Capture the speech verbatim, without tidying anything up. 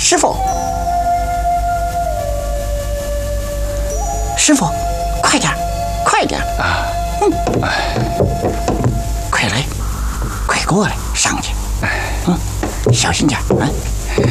师傅，师傅，快点，快点啊！嗯，快来，快过来，上去。嗯，小心点啊！